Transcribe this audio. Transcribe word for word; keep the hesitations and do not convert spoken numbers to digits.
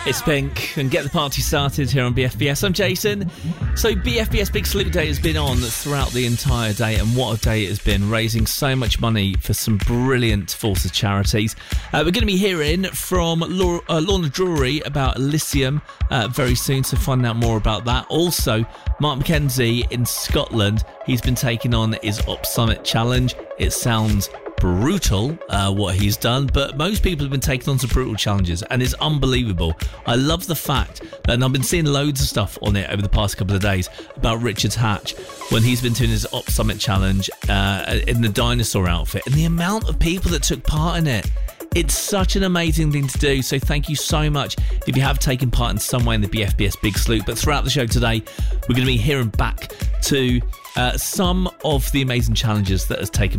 It's Pink, and get the party started here on B F B S. I'm Jason. So B F B S Big Salute Day has been on throughout the entire day, and what a day it has been, raising so much money for some brilliant forces charities. Uh, we're going to be hearing from Laura, uh, Lorna Drury about Elysium uh, very soon, so find out more about that. Also, Mark McKenzie in Scotland, he's been taking on his Op Summit Challenge. It sounds brutal uh, what he's done, but most people have been taking on some brutal challenges, and it's unbelievable. I love the fact that, and I've been seeing loads of stuff on it over the past couple of days about Richard's Hatch when he's been doing his Op Summit Challenge uh, in the dinosaur outfit, and the amount of people that took part in it. It's such an amazing thing to do, so thank you so much if you have taken part in some way in the B F B S Big Salute. But throughout the show today, we're going to be hearing back to uh, some of the amazing challenges that has taken